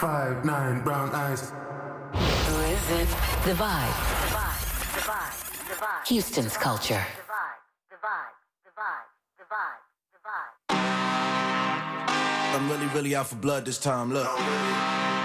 5'9", brown eyes. Who is it? The Vibe. Houston's culture. I'm really out for blood this time, look.